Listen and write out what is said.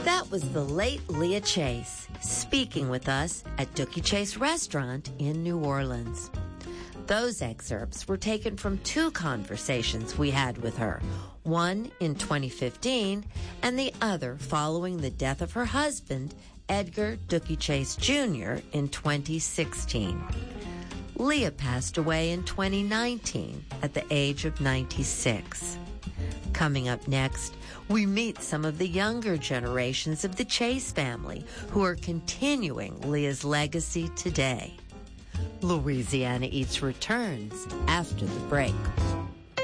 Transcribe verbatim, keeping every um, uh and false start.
That was the late Leah Chase speaking with us at Dooky Chase Restaurant in New Orleans. Those excerpts were taken from two conversations we had with her, one in twenty fifteen and the other following the death of her husband, Edgar Dooky Chase Junior in twenty sixteen. Leah passed away in twenty nineteen at the age of ninety-six. Coming up next, we meet some of the younger generations of the Chase family who are continuing Leah's legacy today. Louisiana Eats returns after the break.